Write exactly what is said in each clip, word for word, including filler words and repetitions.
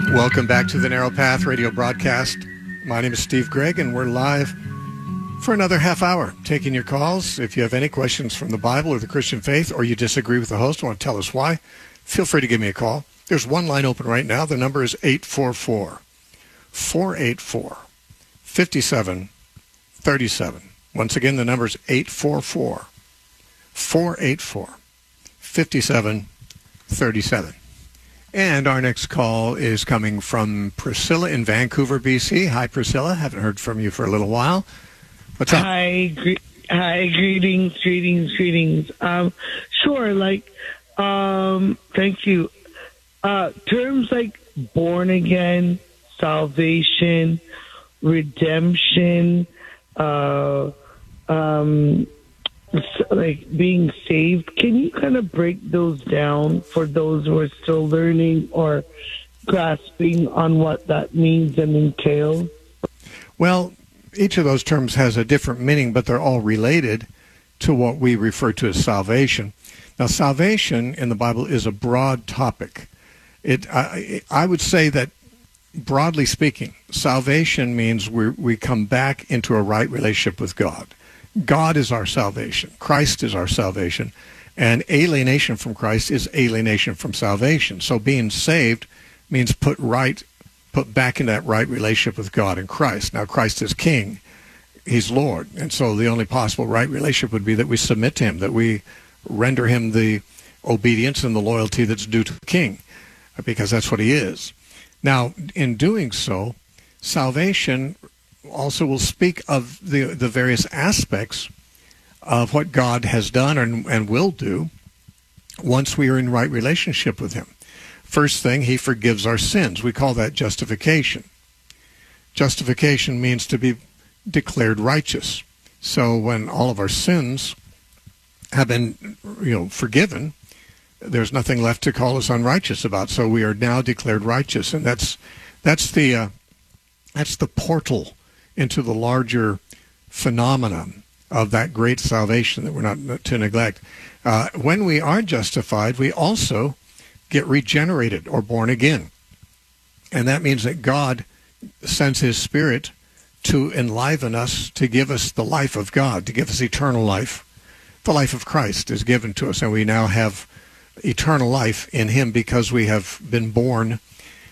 Welcome back to the Narrow Path radio broadcast. My name is Steve Gregg, and we're live for another half hour, taking your calls. If you have any questions from the Bible or the Christian faith, or you disagree with the host, want to tell us why, feel free to give me a call. There's one line open right now. The number is eight four four, four eight four, five seven three seven. Once again, the number is eight four four, four eight four, five seven three seven. And our next call is coming from Priscilla in Vancouver, B C. Hi, Priscilla. Haven't heard from you for a little while. What's up? Hi, gre- hi, greetings, greetings, greetings. Um, sure, like, um, thank you. Uh, terms like born again, salvation, redemption, uh, um, like being saved. Can you kind of break those down for those who are still learning or grasping on what that means and entails? Well, each of those terms has a different meaning, but they're all related to what we refer to as salvation. Now, salvation in the Bible is a broad topic. It, I, I would say that, broadly speaking, salvation means we we come back into a right relationship with God. God is our salvation. Christ is our salvation. And alienation from Christ is alienation from salvation. So being saved means put right, put back in that right relationship with God and Christ. Now, Christ is King. He's Lord. And so the only possible right relationship would be that we submit to him, that we render him the obedience and the loyalty that's due to the King, because that's what he is. Now, in doing so, salvation also will speak of the the various aspects of what God has done and, and will do once we are in right relationship with him. First thing, he forgives our sins. We call that justification. Justification means to be declared righteous. So when all of our sins have been, you know, forgiven, there's nothing left to call us unrighteous about. So we are now declared righteous, and that's that's the uh, that's the portal into the larger phenomenon of that great salvation that we're not to neglect. Uh, when we are justified, we also get regenerated or born again. And that means that God sends his Spirit to enliven us, to give us the life of God, to give us eternal life. The life of Christ is given to us, and we now have eternal life in him because we have been born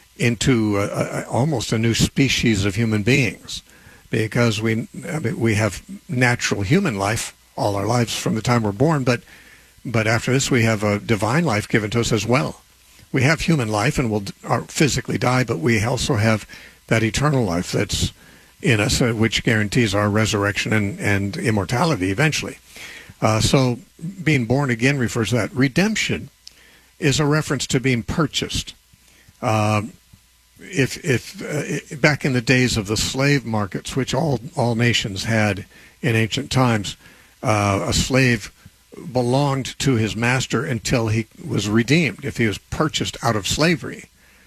into a, a, almost a new species of human beings. Because we I mean, we have natural human life all our lives from the time we're born, but but after this we have a divine life given to us as well. We have human life and we'll physically die, but we also have that eternal life that's in us, uh, which guarantees our resurrection and, and immortality eventually. Uh, so being born again refers to that. Redemption is a reference to being purchased. Uh, If, if uh, back in the days of the slave markets, which all, all nations had in ancient times, uh, a slave belonged to his master until he was redeemed. If he was purchased out of slavery,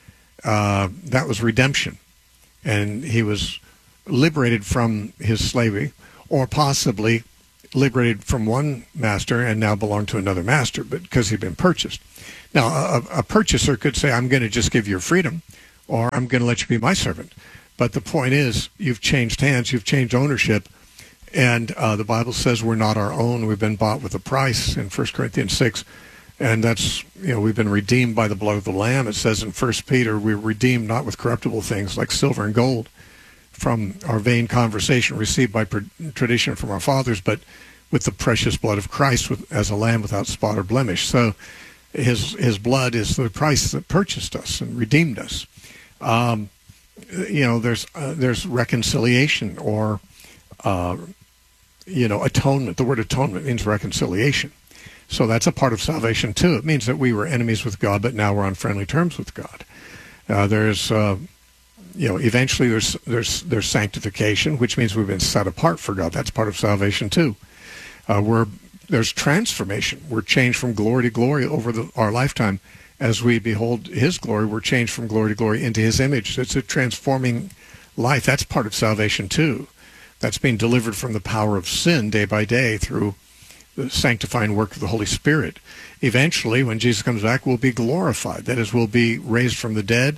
uh, that was redemption. And he was liberated from his slavery, or possibly liberated from one master and now belonged to another master, but because he'd been purchased. Now, a, a purchaser could say, I'm going to just give you your freedom, or I'm going to let you be my servant. But the point is, you've changed hands, you've changed ownership, and uh, the Bible says we're not our own. We've been bought with a price in First Corinthians six, and that's, you know, we've been redeemed by the blood of the Lamb. It says in First Peter, we're redeemed not with corruptible things like silver and gold from our vain conversation received by tradition from our fathers, but with the precious blood of Christ with, as a lamb without spot or blemish. So his his blood is the price that purchased us and redeemed us. Um, you know, there's uh, there's reconciliation or, uh, you know, atonement. The word atonement means reconciliation. So that's a part of salvation, too. It means that we were enemies with God, but now we're on friendly terms with God. Uh, there's, uh, you know, eventually there's, there's, there's sanctification, which means we've been set apart for God. That's part of salvation, too. Uh, we're, there's transformation. We're changed from glory to glory over the, our lifetime. As we behold his glory, we're changed from glory to glory into his image. It's a transforming life. That's part of salvation, too. That's being delivered from the power of sin day by day through the sanctifying work of the Holy Spirit. Eventually, when Jesus comes back, we'll be glorified. That is, we'll be raised from the dead,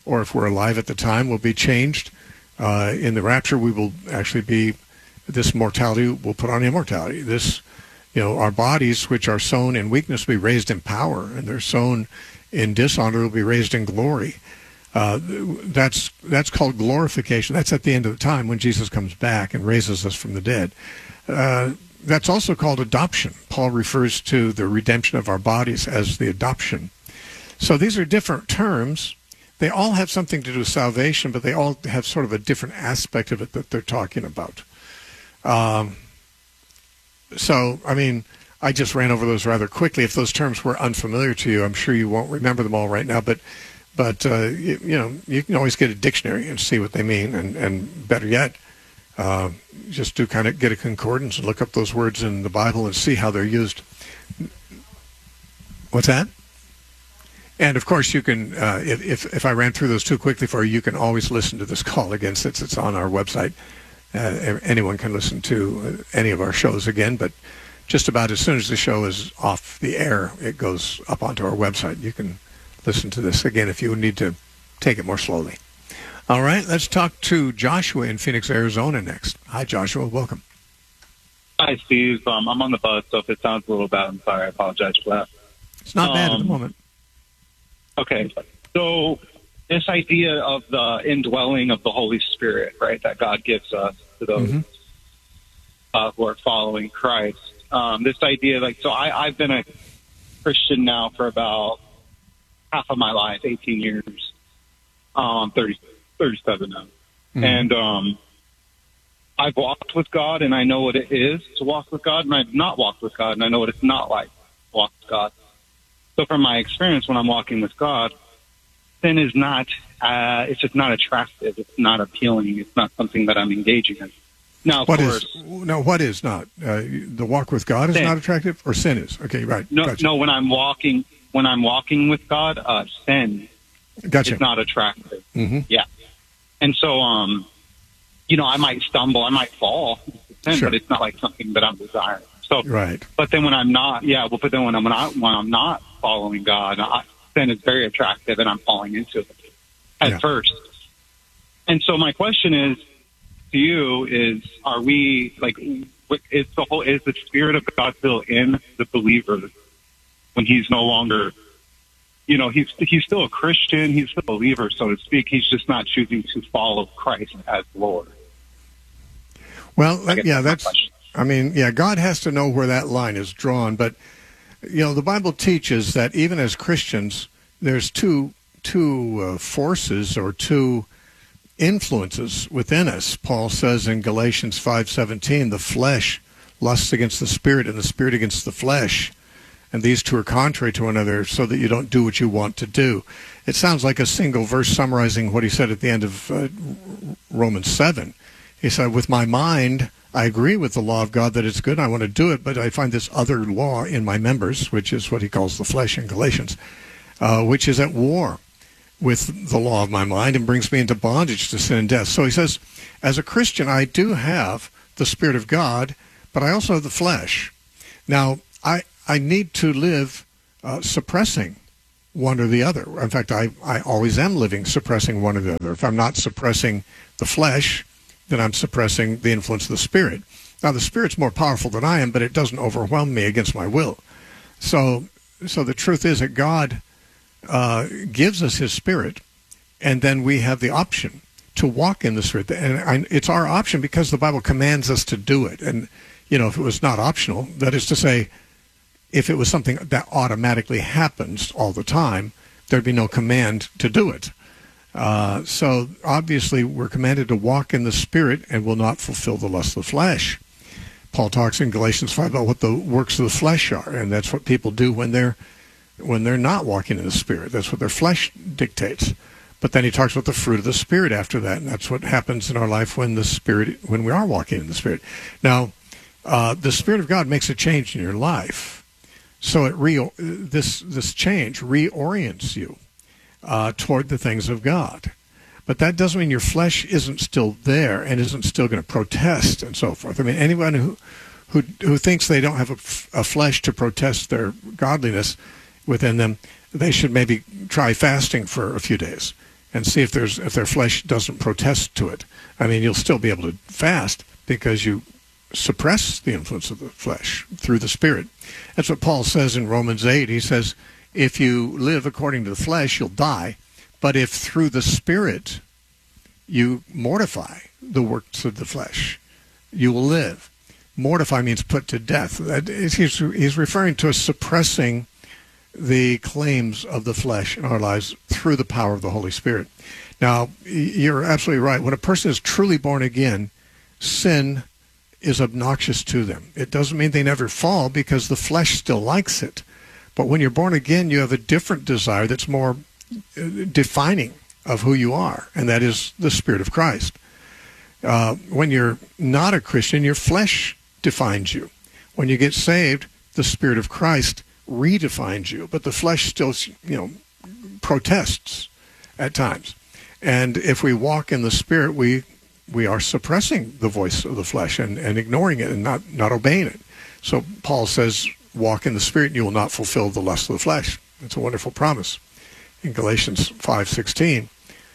or if we're alive at the time, we'll be changed. Uh, in the rapture, we will actually be, this mortality will put on immortality. This, you know, our bodies, which are sown in weakness, will be raised in power, and they're sown in dishonor, will be raised in glory. Uh, that's that's called glorification. That's at the end of the time when Jesus comes back and raises us from the dead. Uh, that's also called adoption. Paul refers to the redemption of our bodies as the adoption. So these are different terms. They all have something to do with salvation, but they all have sort of a different aspect of it that they're talking about. Um, so, I mean, I just ran over those rather quickly. If those terms were unfamiliar to you, I'm sure you won't remember them all right now, but But, uh, you, you know, you can always get a dictionary and see what they mean. And, and better yet, uh, just do kind of get a concordance and look up those words in the Bible and see how they're used. What's that? And, of course, you can, uh, if, if, if I ran through those too quickly for you, you can always listen to this call again since it's on our website. Uh, anyone can listen to any of our shows again, but just about as soon as the show is off the air, it goes up onto our website. You can listen to this again if you need to take it more slowly. All right, let's talk to Joshua in Phoenix, Arizona next. Hi, Joshua. Welcome. Hi, Steve. Um, I'm on the bus, so if it sounds a little bad, I'm sorry. I apologize for that. It's not um, bad at the moment. Okay. So this idea of the indwelling of the Holy Spirit, right, that God gives us to those mm-hmm. uh, who are following Christ. Um, this idea, like, so I, I've been a Christian now for about half of my life, eighteen years. Um, thirty, thirty-seven now. Mm-hmm. And um, I've walked with God, and I know what it is to walk with God, and I've not walked with God, and I know what it's not like to walk with God. So from my experience when I'm walking with God, sin is not, uh, it's just not attractive. It's not appealing. It's not something that I'm engaging in. Now, of what course, is, no, what is not? Uh, the walk with God is sin. not attractive, or sin is? Okay, right. No, gotcha. no. When I'm walking, when I'm walking with God, uh, sin gotcha. is not attractive. Mm-hmm. Yeah, and so, um, you know, I might stumble, I might fall, sin, sure. but it's not like something that I'm desiring. So, right. But then when I'm not, yeah, well, but then when I'm not, when I'm not following God, I, sin is very attractive, and I'm falling into it at yeah. first. And so, my question is to you: is are we like? Is the whole is the Spirit of God still in the believer when he's no longer, you know, he's he's still a Christian, he's still a believer, so to speak. He's just not choosing to follow Christ as Lord. Well, yeah, that's. that's I mean, yeah, God has to know where that line is drawn, but you know, the Bible teaches that even as Christians, there's two two uh, forces or two influences within us. Paul says in Galatians five seventeen, the flesh lusts against the spirit, and the spirit against the flesh. And these two are contrary to one another, so that you don't do what you want to do. It sounds like a single verse summarizing what he said at the end of uh, Romans seven. He said, with my mind, I agree with the law of God that it's good, I want to do it, but I find this other law in my members, which is what he calls the flesh in Galatians, uh, which is at war with the law of my mind and brings me into bondage to sin and death. So he says, as a Christian, I do have the Spirit of God, but I also have the flesh. Now, I... I need to live uh, suppressing one or the other. In fact, I, I always am living suppressing one or the other. If I'm not suppressing the flesh, then I'm suppressing the influence of the Spirit. Now, the Spirit's more powerful than I am, but it doesn't overwhelm me against my will. So so the truth is that God uh, gives us His Spirit, and then we have the option to walk in the Spirit. And I, it's our option because the Bible commands us to do it. And, you know, if it was not optional, that is to say, if it was something that automatically happens all the time, there'd be no command to do it. Uh, so obviously we're commanded to walk in the Spirit and will not fulfill the lust of the flesh. Paul talks in Galatians five about what the works of the flesh are, and that's what people do when they're when they're not walking in the Spirit. That's what their flesh dictates. But then he talks about the fruit of the Spirit after that, and that's what happens in our life when the Spirit when we are walking in the Spirit. Now, uh, the Spirit of God makes a change in your life. So it re- this this change reorients you uh, toward the things of God. But that doesn't mean your flesh isn't still there and isn't still going to protest and so forth. I mean, anyone who who, who thinks they don't have a, f- a flesh to protest their godliness within them, they should maybe try fasting for a few days and see if there's if their flesh doesn't protest to it. I mean, you'll still be able to fast because you suppress the influence of the flesh through the Spirit. That's what Paul says in Romans eight. He says, if you live according to the flesh, you'll die. But if through the Spirit you mortify the works of the flesh, you will live. Mortify means put to death. That is, he's, he's referring to us suppressing the claims of the flesh in our lives through the power of the Holy Spirit. Now, you're absolutely right. When a person is truly born again, sin is obnoxious to them. It doesn't mean they never fall because the flesh still likes it. But when you're born again, you have a different desire that's more defining of who you are, and that is the Spirit of Christ. Uh, when you're not a Christian, your flesh defines you. When you get saved, the Spirit of Christ redefines you, but the flesh still, you know, protests at times. And if we walk in the Spirit, we we are suppressing the voice of the flesh and, and ignoring it and not, not obeying it. So Paul says, walk in the Spirit and you will not fulfill the lust of the flesh. It's a wonderful promise in Galatians five sixteen.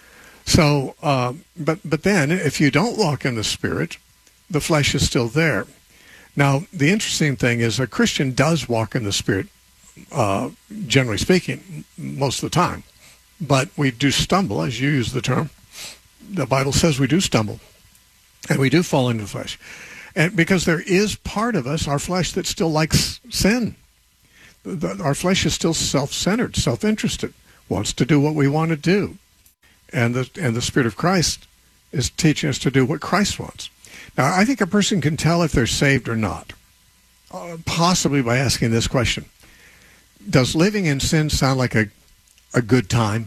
So, uh, but but then if you don't walk in the Spirit, the flesh is still there. Now, the interesting thing is a Christian does walk in the Spirit, uh, generally speaking, most of the time. But we do stumble, as you use the term. The Bible says we do stumble, and we do fall into the flesh. And because there is part of us, our flesh, that still likes sin. The, our flesh is still self-centered, self-interested, wants to do what we want to do. And the, and the Spirit of Christ is teaching us to do what Christ wants. Now, I think a person can tell if they're saved or not, uh, possibly by asking this question. Does living in sin sound like a, a good time?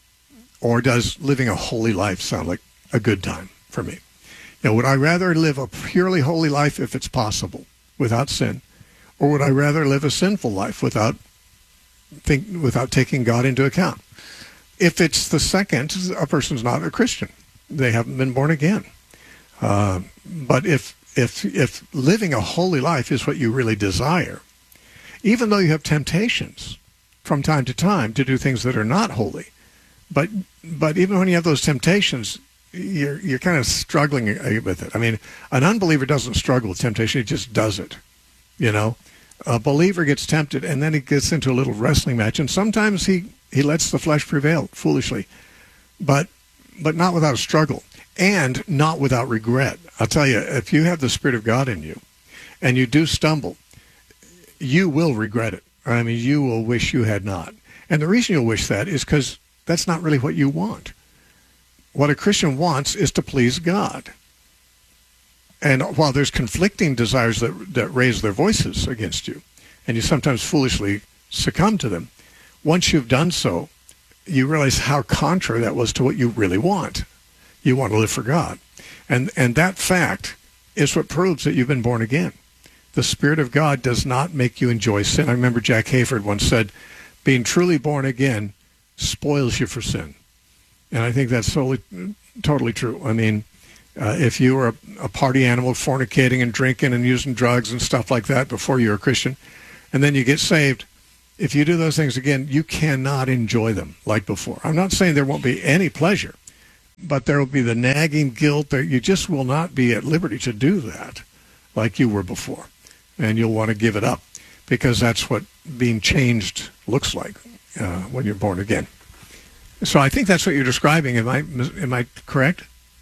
Or does living a holy life sound like a good time for me? You know, would I rather live a purely holy life if it's possible, without sin? Or would I rather live a sinful life without think, without taking God into account? If it's the second, a person's not a Christian. They haven't been born again. Uh, but if if if living a holy life is what you really desire, even though you have temptations from time to time to do things that are not holy, but but even when you have those temptations, you're you're kind of struggling with it. I mean, an unbeliever doesn't struggle with temptation; he just does it. You know, a believer gets tempted, and then he gets into a little wrestling match, and sometimes he he lets the flesh prevail foolishly, but but not without a struggle. And not without regret. I'll tell you, if you have the Spirit of God in you and you do stumble, you will regret it. I mean, you will wish you had not. And the reason you'll wish that is because that's not really what you want. What a Christian wants is to please God. And while there's conflicting desires that, that raise their voices against you, and you sometimes foolishly succumb to them, once you've done so, you realize how contrary that was to what you really want. You want to live for God. And and that fact is what proves that you've been born again. The Spirit of God does not make you enjoy sin. I remember Jack Hayford once said, being truly born again spoils you for sin. And I think that's totally, totally true. I mean, uh, if you were a, a party animal, fornicating and drinking and using drugs and stuff like that before you're a Christian, and then you get saved, if you do those things again, you cannot enjoy them like before. I'm not saying there won't be any pleasure, but there will be the nagging guilt that you just will not be at liberty to do that like you were before. And you'll want to give it up because that's what being changed looks like uh, when you're born again. So I think that's what you're describing. Am I am I correct?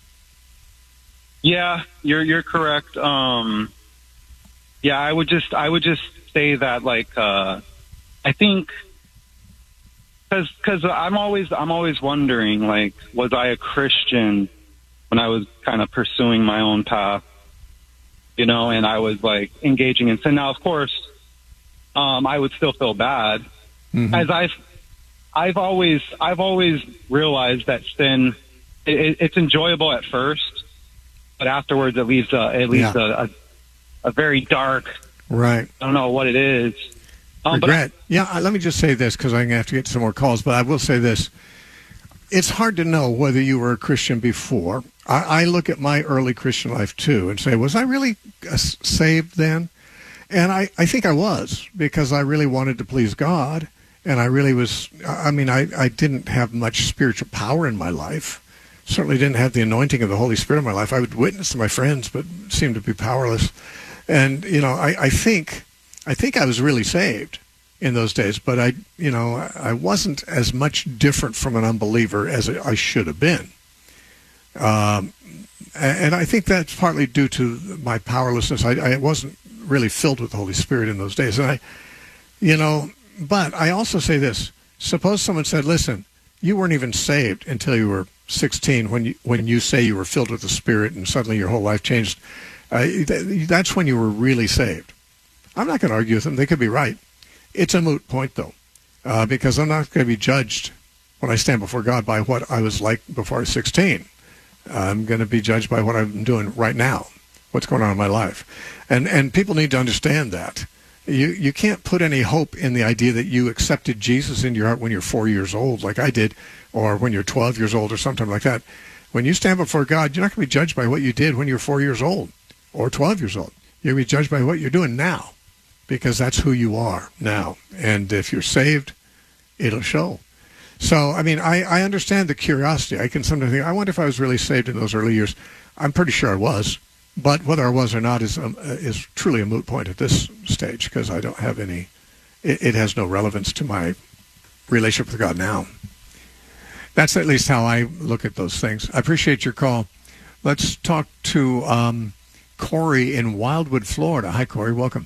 Yeah, you're you're correct. Um, yeah, I would just I would just say that like uh, I think. Because because I'm always I'm always wondering, like, was I a Christian when I was kind of pursuing my own path, you know, and I was like engaging in sin. Now, of course, um, I would still feel bad, mm-hmm. as I've I've always I've always realized that sin it, it's enjoyable at first, but afterwards it leaves a, it leaves yeah. a, a a very dark. Right. I don't know what it is. Um, Regret. But, yeah, let me just say this because I'm going to have to get some more calls, but I will say this. It's hard to know whether you were a Christian before. I, I look at my early Christian life, too, and say, was I really uh, saved then? And I, I think I was because I really wanted to please God, and I really was, I mean, I, I didn't have much spiritual power in my life. Certainly didn't have the anointing of the Holy Spirit in my life. I would witness to my friends, but seemed to be powerless. And, you know, I, I think, I think I was really saved in those days, but I, you know, I wasn't as much different from an unbeliever as I should have been. Um, and I think that's partly due to my powerlessness. I, I wasn't really filled with the Holy Spirit in those days. And I, you know, but I also say this. Suppose someone said, listen, you weren't even saved until you were sixteen when you, when you say you were filled with the Spirit and suddenly your whole life changed. Uh, that's when you were really saved. I'm not going to argue with them. They could be right. It's a moot point, though, uh, because I'm not going to be judged when I stand before God by what I was like before I was sixteen. I'm going to be judged by what I'm doing right now, what's going on in my life. And and people need to understand that. You you can't put any hope in the idea that you accepted Jesus in your heart when you're four years old, like I did, or when you're twelve years old or something like that. When you stand before God, you're not going to be judged by what you did when you're four years old or twelve years old. You're going to be judged by what you're doing now, because that's who you are now. And if you're saved, it'll show. So, I mean, I, I understand the curiosity. I can sometimes think, I wonder if I was really saved in those early years. I'm pretty sure I was. But whether I was or not is um, is truly a moot point at this stage, because I don't have any, it, it has no relevance to my relationship with God now. That's at least how I look at those things. I appreciate your call. Let's talk to um, Corey in Wildwood, Florida. Hi, Corey. Welcome.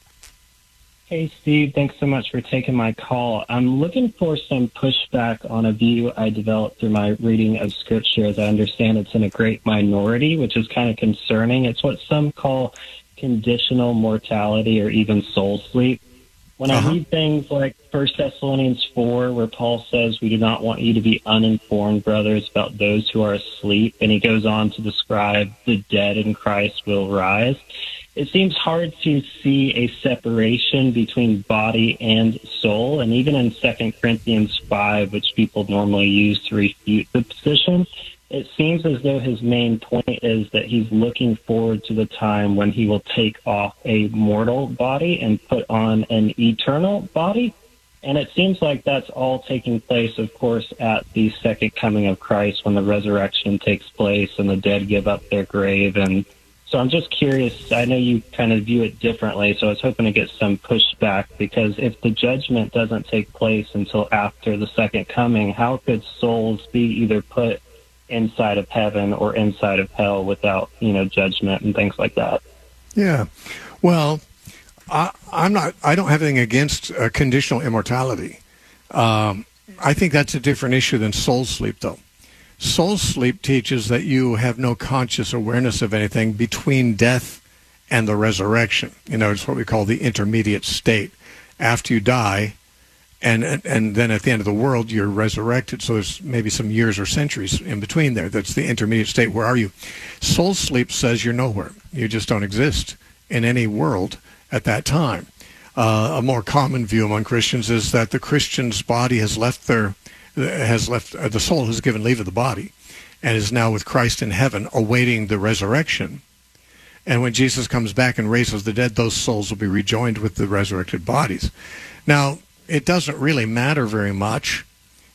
Hey, Steve. Thanks so much for taking my call. I'm looking for some pushback on a view I developed through my reading of Scripture. As I understand, it's in a great minority, which is kind of concerning. It's what some call conditional mortality or even soul sleep. When uh-huh. I read things like First Thessalonians four, where Paul says, we do not want you to be uninformed, brothers, about those who are asleep, and he goes on to describe the dead in Christ will rise. It seems hard to see a separation between body and soul, and even in Second Corinthians five, which people normally use to refute the position, it seems as though his main point is that he's looking forward to the time when he will take off a mortal body and put on an eternal body. And it seems like that's all taking place, of course, at the second coming of Christ, when the resurrection takes place and the dead give up their grave. And so I'm just curious, I know you kind of view it differently, so I was hoping to get some pushback, because if the judgment doesn't take place until after the second coming, how could souls be either put inside of heaven or inside of hell without, you know, judgment and things like that? Yeah. Well, I, I'm not, I don't have anything against uh, conditional immortality. Um, I think that's a different issue than soul sleep, though. Soul sleep teaches that you have no conscious awareness of anything between death and the resurrection. You know, it's what we call the intermediate state. After you die, and, and and then at the end of the world, you're resurrected. So there's maybe some years or centuries in between there. That's the intermediate state. Where are you? Soul sleep says you're nowhere. You just don't exist in any world at that time. Uh, a more common view among Christians is that the Christian's body has left their has left, uh, the soul has given leave of the body and is now with Christ in heaven awaiting the resurrection. And when Jesus comes back and raises the dead, those souls will be rejoined with the resurrected bodies. Now, it doesn't really matter very much,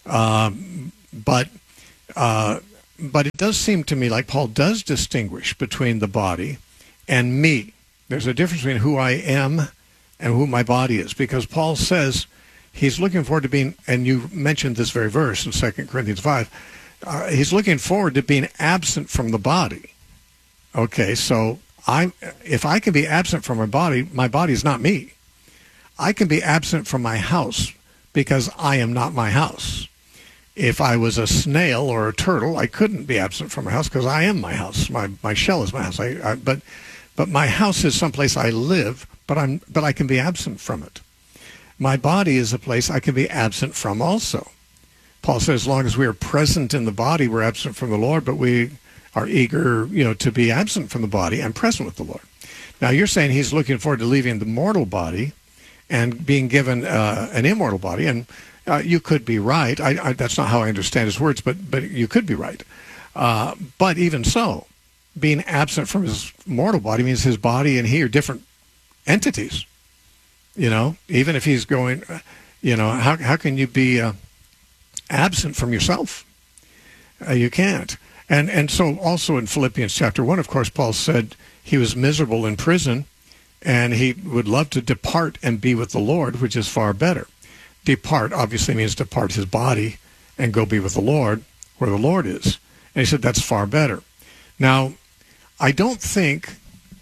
um, but uh, but it does seem to me like Paul does distinguish between the body and me. There's a difference between who I am and who my body is, because Paul says he's looking forward to being, and you mentioned this very verse in Second Corinthians five, uh, he's looking forward to being absent from the body. Okay, so I, if I can be absent from my body, my body is not me. I can be absent from my house because I am not my house. If I was a snail or a turtle, I couldn't be absent from my house because I am my house. My my shell is my house. I, I, but but my house is someplace I live, but I'm but I can be absent from it. My body is a place I can be absent from also. Paul says, as long as we are present in the body, we're absent from the Lord, but we are eager, you know, to be absent from the body and present with the Lord. Now, you're saying he's looking forward to leaving the mortal body and being given uh, an immortal body, and uh, you could be right. I, I, that's not how I understand his words, but but you could be right. Uh, but even so, being absent from his mortal body means his body and he are different entities. You know, even if he's going, You know, how how can you be uh, absent from yourself? Uh, you can't. And and so also in Philippians chapter one, of course, Paul said he was miserable in prison, and he would love to depart and be with the Lord, which is far better. Depart obviously means depart his body and go be with the Lord, where the Lord is. And he said that's far better. Now, I don't think,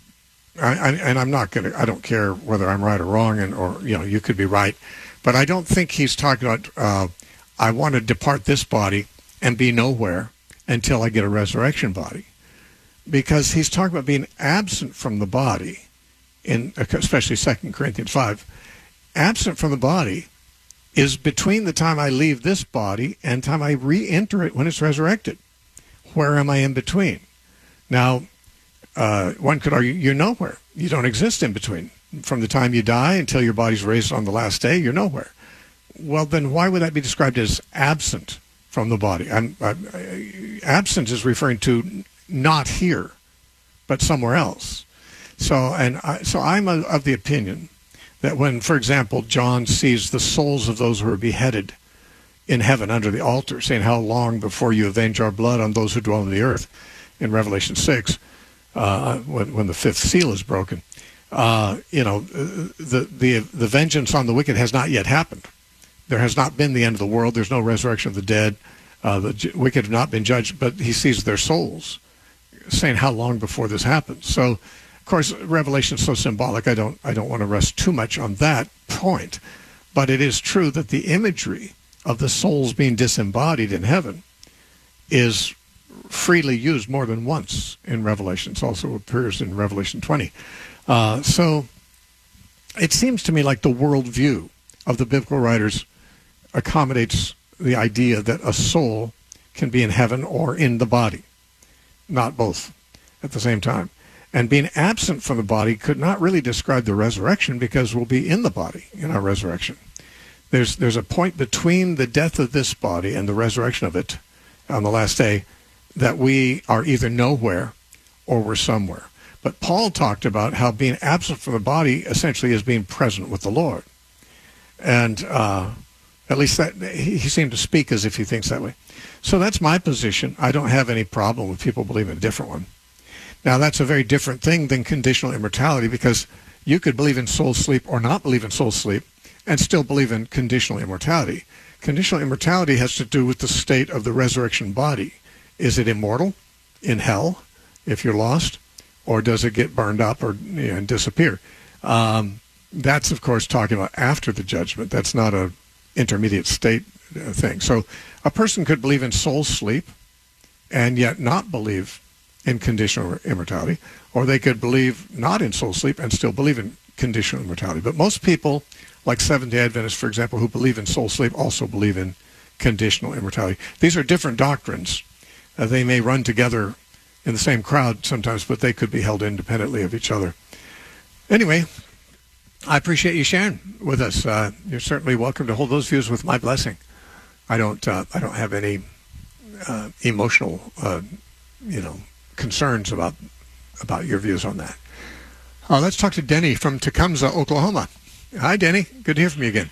I, I, and I'm not going to, I don't care whether I'm right or wrong, and or, you know, you could be right, but I don't think he's talking about, uh, I want to depart this body and be nowhere until I get a resurrection body. Because he's talking about being absent from the body, in especially Second Corinthians five. Absent from the body is between the time I leave this body and time I re-enter it when it's resurrected. Where am I in between? Now, uh, one could argue you're nowhere. You don't exist in between. From the time you die until your body's raised on the last day, you're nowhere. Well, then why would that be described as absent from the body? I'm, I'm, I, absent is referring to not here, but somewhere else. So, and I, so I'm a, of the opinion that when, for example, John sees the souls of those who are beheaded in heaven under the altar, saying, "How long before you avenge our blood on those who dwell on the earth?" in Revelation six, uh, when, when the fifth seal is broken, uh, you know, the, the the vengeance on the wicked has not yet happened. There has not been the end of the world. There's no resurrection of the dead. Uh, the j- wicked have not been judged, but he sees their souls, saying, "How long before this happens?" So, of course, Revelation is so symbolic. I don't I don't want to rest too much on that point, but it is true that the imagery of the souls being disembodied in heaven is freely used more than once in Revelation. It also appears in Revelation twenty. Uh, so it seems to me like the worldview of the biblical writers accommodates the idea that a soul can be in heaven or in the body, not both at the same time. And being absent from the body could not really describe the resurrection, because we'll be in the body in our resurrection. There's there's a point between the death of this body and the resurrection of it on the last day that we are either nowhere or we're somewhere. But Paul talked about how being absent from the body essentially is being present with the Lord. And uh, at least that he, he seemed to speak as if he thinks that way. So that's my position. I don't have any problem with people believing a different one. Now, that's a very different thing than conditional immortality, because you could believe in soul sleep or not believe in soul sleep and still believe in conditional immortality. Conditional immortality has to do with the state of the resurrection body. Is it immortal in hell if you're lost, or does it get burned up or you know, and disappear? Um, that's, of course, talking about after the judgment. That's not a intermediate state uh, thing. So a person could believe in soul sleep and yet not believe in conditional immortality, or they could believe not in soul sleep and still believe in conditional immortality. But most people, like Seventh-day Adventists, for example, who believe in soul sleep, also believe in conditional immortality. These are different doctrines. Uh, they may run together in the same crowd sometimes, but they could be held independently of each other. Anyway, I appreciate you sharing with us. Uh, you're certainly welcome to hold those views with my blessing. I don't. Uh, I don't have any uh, emotional, uh, you know, concerns about about your views on that. Uh, let's talk to Denny from Tecumseh, Oklahoma. Hi, Denny. Good to hear from you again.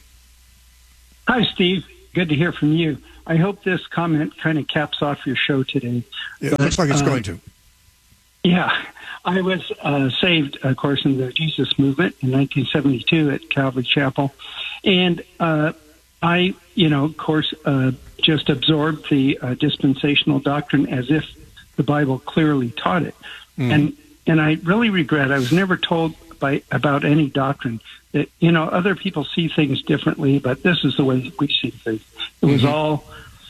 Hi, Steve. Good to hear from you. I hope this comment kind of caps off your show today. It but, looks like it's uh, going to. Yeah. I was uh, saved, of course, in the Jesus movement in nineteen seventy-two at Calvary Chapel. And uh, I, you know, of course, uh, just absorbed the uh, dispensational doctrine as if the Bible clearly taught it. Mm. And and I really regret I was never told by about any doctrine that, you know, other people see things differently, but this is the way we see things. It was mm-hmm. all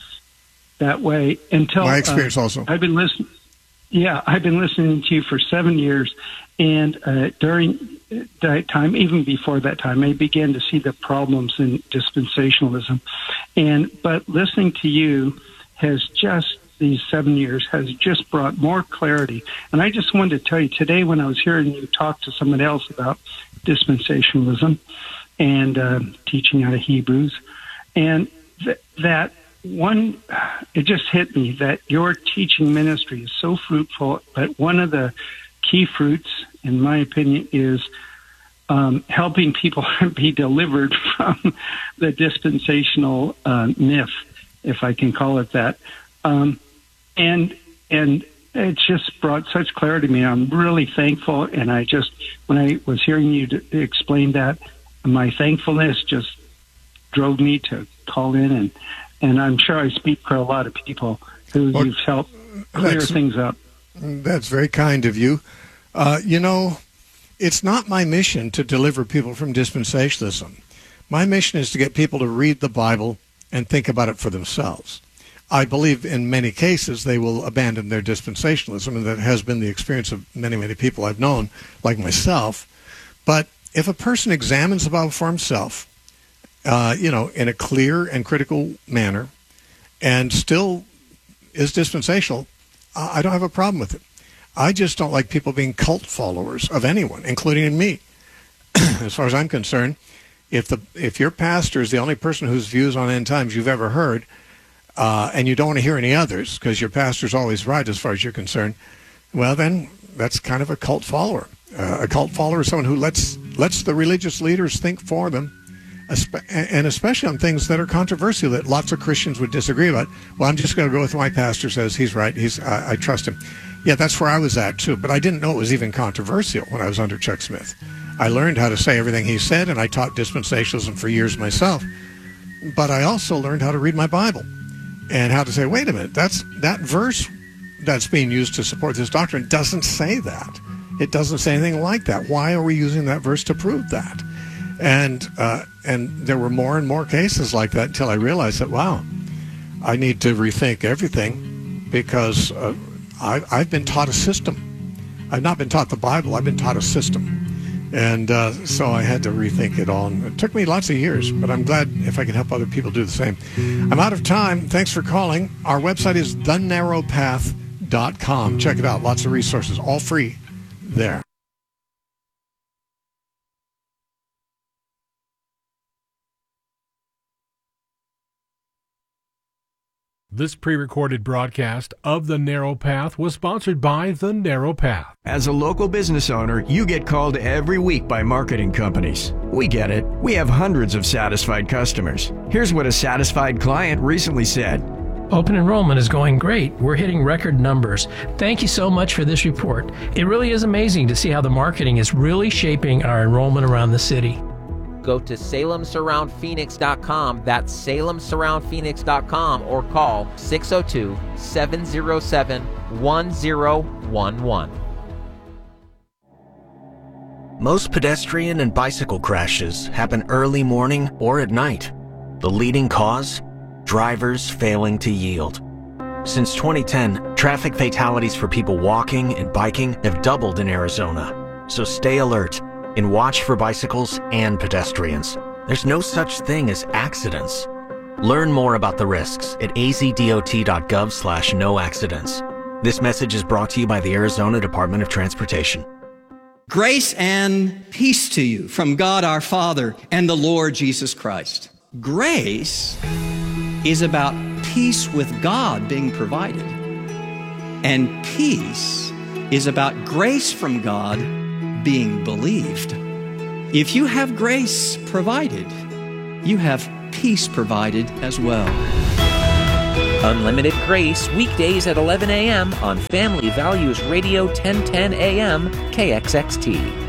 that way until my experience uh, also. I've been listening. Yeah, I've been listening to you for seven years, and uh, during that time, even before that time, I began to see the problems in dispensationalism. And but listening to you has just these seven years has just brought more clarity. And I just wanted to tell you today, when I was hearing you talk to someone else about dispensationalism and uh, teaching out of Hebrews, and th- that. One, it just hit me that your teaching ministry is so fruitful, but one of the key fruits, in my opinion, is um, helping people be delivered from the dispensational uh, myth, if I can call it that. Um, and and it just brought such clarity to me. I'm really thankful, and I just, when I was hearing you d- explain that, my thankfulness just drove me to call in, and, and I'm sure I speak for a lot of people who well, you've helped clear things up. That's very kind of you. Uh, you know, it's not my mission to deliver people from dispensationalism. My mission is to get people to read the Bible and think about it for themselves. I believe in many cases they will abandon their dispensationalism, and that has been the experience of many, many people I've known, like myself. But if a person examines the Bible for himself, uh, you know, in a clear and critical manner, and still is dispensational, I don't have a problem with it. I just don't like people being cult followers of anyone, including in me. As far as I'm concerned, if the if your pastor is the only person whose views on end times you've ever heard, uh, and you don't want to hear any others because your pastor's always right as far as you're concerned, well, then that's kind of a cult follower. Uh, a cult follower is someone who lets lets the religious leaders think for them, and especially on things that are controversial that lots of Christians would disagree about. Well, I'm just going to go with what my pastor says. He's right. He's I, I trust him. Yeah, that's where I was at, too. But I didn't know it was even controversial when I was under Chuck Smith. I learned how to say everything he said, and I taught dispensationalism for years myself. But I also learned how to read my Bible and how to say, wait a minute, that's that verse that's being used to support this doctrine doesn't say that. It doesn't say anything like that. Why are we using that verse to prove that? And uh, and there were more and more cases like that until I realized that, wow, I need to rethink everything because uh, I, I've been taught a system. I've not been taught the Bible. I've been taught a system. And uh, so I had to rethink it all. And it took me lots of years, but I'm glad if I can help other people do the same. I'm out of time. Thanks for calling. Our website is the narrow path dot com. Check it out. Lots of resources, all free there. This pre-recorded broadcast of The Narrow Path was sponsored by The Narrow Path. As a local business owner, you get called every week by marketing companies. We get it. We have hundreds of satisfied customers. Here's what a satisfied client recently said. Open enrollment is going great. We're hitting record numbers. Thank you so much for this report. It really is amazing to see how the marketing is really shaping our enrollment around the city. Go to Salem Surround Phoenix dot com. That's Salem Surround Phoenix dot com, or call six oh two, seven oh seven, one oh one one. Most pedestrian and bicycle crashes happen early morning or at night. The leading cause? Drivers failing to yield. Since twenty ten, traffic fatalities for people walking and biking have doubled in Arizona. So stay alert and watch for bicycles and pedestrians. There's no such thing as accidents. Learn more about the risks at azdot.gov slash no accidents. This message is brought to you by the Arizona Department of Transportation. Grace and peace to you from God our Father and the Lord Jesus Christ. Grace is about peace with God being provided. And peace is about grace from God being believed. If you have grace provided, you have peace provided as well. Unlimited Grace, weekdays at eleven a.m. on Family Values Radio ten ten A M K X X T.